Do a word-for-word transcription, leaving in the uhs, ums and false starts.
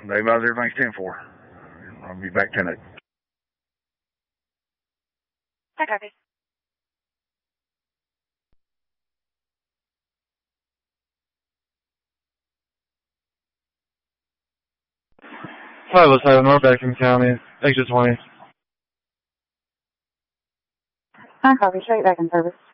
Dave Bowser, everything's ten four. I'll be back ten eight. I copy. five oh seven, North Beckham County, exit twenty. I copy. Straight back in service.